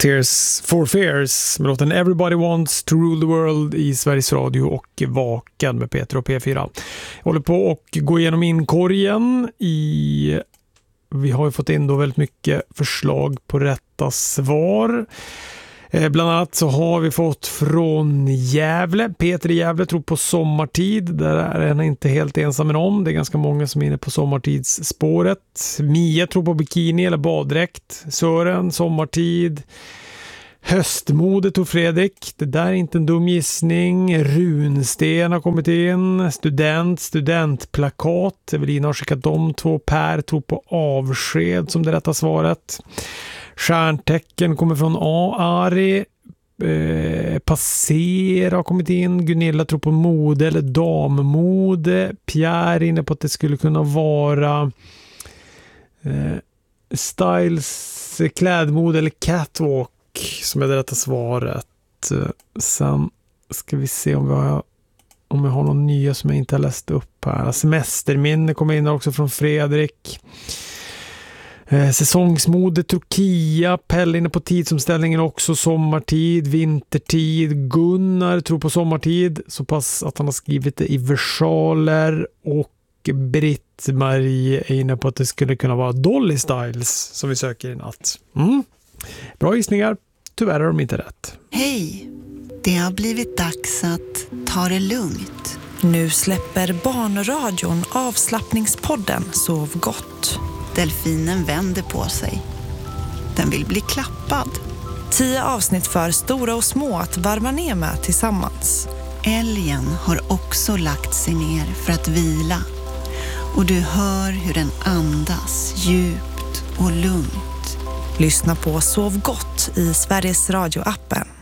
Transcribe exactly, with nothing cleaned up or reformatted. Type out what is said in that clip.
Tears for Fears med låten Everybody Wants to Rule the World i Sveriges Radio och Vaken med Peter och P fyra. Jag håller på och gå igenom inkorgen i... Vi har ju fått in då väldigt mycket förslag på rätta svar. Eh, bland annat så har vi fått från Gävle. Peter i Gävle tror på sommartid. Där är han inte helt ensam med om. Det är ganska många som är inne på sommartidsspåret. Mia tror på bikini eller baddräkt. Sören, sommartid. Höstmode tog Fredrik. Det där är inte en dum gissning. Runsten har kommit in. Student, studentplakat. Evelina har skickat de två. Per tog på avsked som det rätta svaret. Stjärntecken kommer från A. Ari. Eh, Passera har kommit in. Gunilla tror på mode eller dammode. Pierre inne på att det skulle kunna vara eh, styles, klädmode eller catwalk som är det rätta svaret. Sen ska vi se om vi har om jag har någon nya som jag inte har läst upp här. Semesterminne kommer in också från Fredrik. Eh, säsongsmode Turkia. Pelle inne på tidsomställningen också. Sommartid, vintertid. Gunnar tror på sommartid. Så pass att han har skrivit det i versaler. Och Britt-Marie är inne på att det skulle kunna vara Dolly Styles som vi söker i natt. Mm. Bra gissningar. Tyvärr är de inte rätt. Hej, det har blivit dags att ta det lugnt. Nu släpper Barnradion avslappningspodden Sov gott. Delfinen vänder på sig. Den vill bli klappad. Tio avsnitt för stora och små att varva ner med tillsammans. Älgen har också lagt sig ner för att vila. Och du hör hur den andas djupt och lugnt. Lyssna på Sov gott i Sveriges Radio-appen.